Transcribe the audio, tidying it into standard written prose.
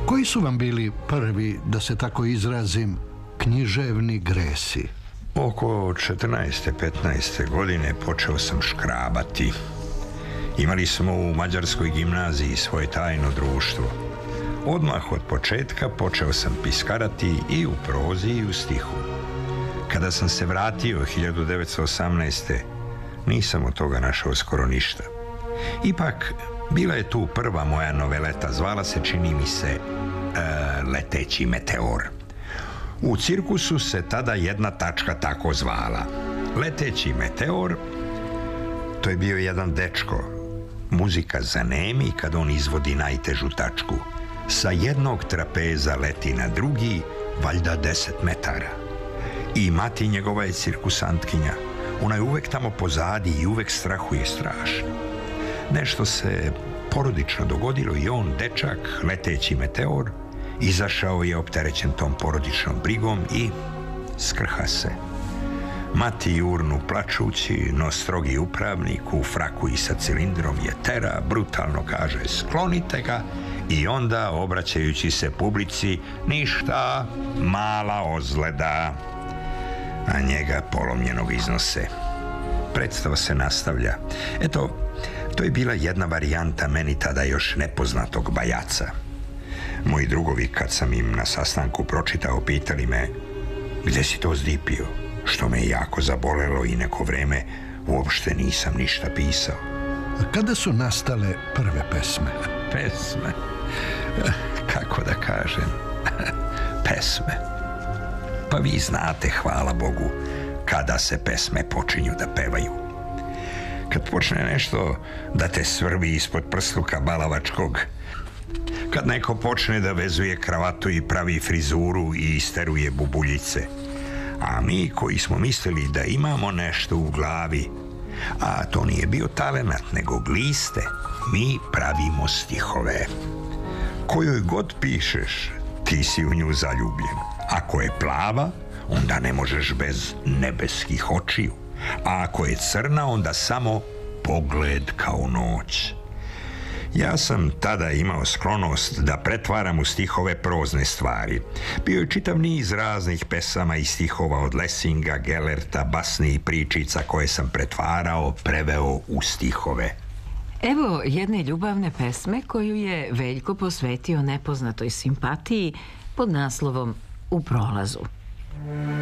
Koji su vam bili prvi, da se tako izrazim, književni gresi? Oko 14. 15. godine počeo sam škrabati. Imali smo u mađarskoj gimnaziji svoje tajno društvo. Odmah od početka počeo sam piskarati i u prozi i u stihu. Kada sam se vratio 1918. nisam od toga našao skoro ništa. Ipak, bila je tu prva moja noveleta, zvala se, čini mi se, Leteći meteor. U cirkusu se tada jedna tačka tako zvala. Leteći meteor, to je bio jedan dečko. Muzika zanemi kad on izvodi najtežu tačku. Sa jednog trapeza leti na drugi, valjda 10 metara. I mati njegova je cirkusantkinja. Ona je uvek tamo pozadi i uvek strahuje strašno. Nešto se porodično dogodilo i on, dečak, leteći meteor, izašao je opterećen tom porodičnom brigom i skrha se. Mati jurnu plačući, no strogi upravnik u fraku i sa cilindrom je tera, brutalno kaže sklonite ga i onda, obraćajući se publici, ništa, mala ozljeda, a njega polomljenog iznose. Predstava se nastavlja. Eto, to je bila jedna varijanta meni tada još nepoznatog bajaca. Moji drugovi, kad sam im na sastanku pročitao, pitali me gde si to zdipio, što me jako zabolelo i neko vreme uopšte nisam ništa pisao. Kada su nastale prve pesme? Pesme? Kako da kažem? Pesme. Pa vi znate, hvala Bogu, kada se pesme počinju da pevaju. Kad počne nešto da te svrbi ispod prsluka balavačkog, kad neko počne da vezuje kravatu i pravi frizuru i isteruje bubuljice, a mi koji smo mislili da imamo nešto u glavi, a to nije bio talenat nego gliste, mi pravimo stihove. Kojoj god pišeš, ti si u nju zaljubljen. Ako je plava, onda ne možeš bez nebeskih očiju, a ako je crna, onda samo pogled kao noć. Ja sam tada imao sklonost da pretvaram u stihove prozne stvari. Bio je čitav niz raznih pesama i stihova od Lessinga, Gellerta, basni i pričica koje sam pretvarao, preveo u stihove. Evo jedne ljubavne pesme koju je Veljko posvetio nepoznatoj simpatiji pod naslovom U prolazu.